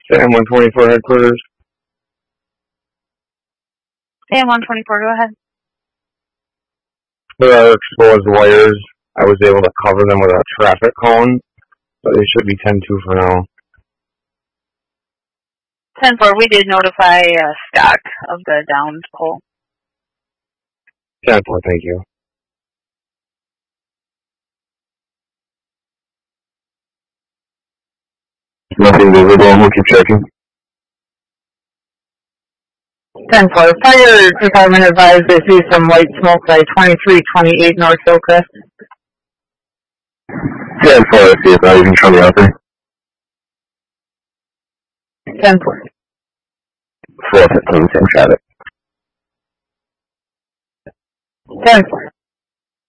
Sam 124 headquarters. Sam 124, go ahead. There are exposed wires. I was able to cover them with a traffic cone, so they should be 10-2 for now. 10-4, we did notify Scott of the downed pole. 10-4, thank you. Nothing visible, we'll keep checking. 10-4, fire department advised they see some white smoke by 2328 North Hillcrest. 10-4, I see it now, you can show me out there. 10-4. 415, same traffic. 10-4.